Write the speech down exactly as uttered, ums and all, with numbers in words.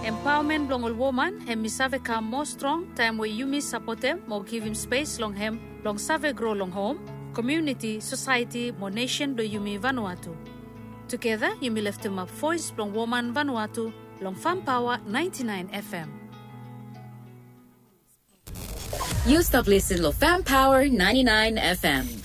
Empowerment long all woman hem mi save ka more strong time we yumi support him mo give him space long hem long save grow long home community society mo nation do yumi Vanuatu. Together yumi lift him up voice long woman Vanuatu long Farm Power ninety-nine F M. You stop listening to Farm Power ninety-nine F M.